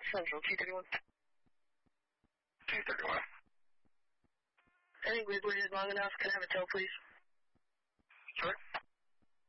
Central, 231. 231. I think we've waited long enough. Can I have a tow, please? Sure.